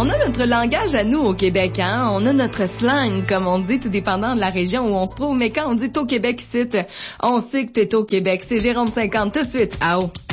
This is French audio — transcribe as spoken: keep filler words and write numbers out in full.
On a notre langage à nous au Québec, hein? On a notre slang, comme on dit, tout dépendant de la région où on se trouve. Mais quand on dit t'es au Québec ici, on sait que t'es au Québec. C'est Jérôme cinquante tout de suite. Ao.